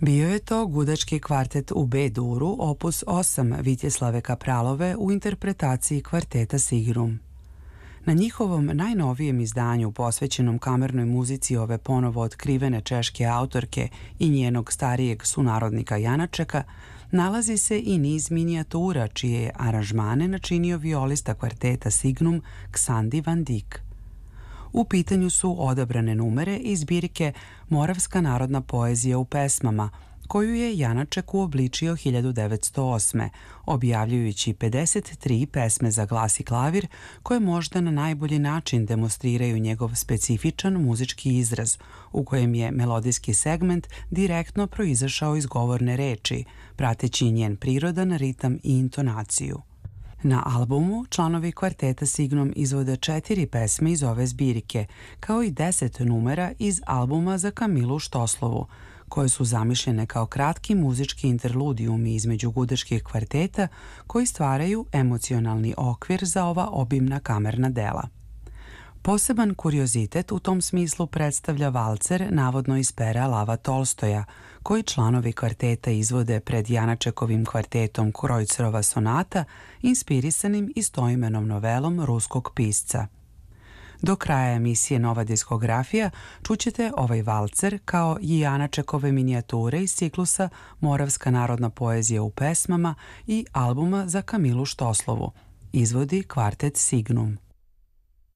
Bio je to gudački kvartet u B-duru, opus 8 Vitjeslave Kapralove u interpretaciji kvarteta Signum. Na njihovom najnovijem izdanju posvećenom kamernoj muzici ove ponovo otkrivene češke autorke i njenog starijeg sunarodnika Janačeka nalazi se i niz minijatura čije je aranžmane načinio violista kvarteta Signum Ksandi van Dijk. U pitanju su odabrane numere iz zbirke Moravska narodna poezija u pesmama, koju je Janaček uobličio 1908. objavljujući 53 pesme za glas i klavir koje možda na najbolji način demonstriraju njegov specifičan muzički izraz u kojem je melodijski segment direktno proizašao iz govorne reči, prateći njen prirodan ritam i intonaciju. Na albumu članovi kvarteta Signum izvode 4 pesme iz ove zbirke, kao i 10 numera iz albuma za Kamilu Štoslovu, koje su zamišljene kao kratki muzički interludijumi između gudačkih kvarteta koji stvaraju emocionalni okvir za ova obimna kamerna dela. Poseban kuriozitet u tom smislu predstavlja valcer navodno iz pera Lava Tolstoja, koji članovi kvarteta izvode pred Janačekovim kvartetom Krojcerova sonata, inspirisanim istoimenom novelom ruskog pisca. Do kraja emisije Nova diskografija čućete ovaj valcer kao i Janačekove minijature iz ciklusa Moravska narodna poezija u pesmama i albuma za Kamilu Štoslovu. Izvodi kvartet Signum.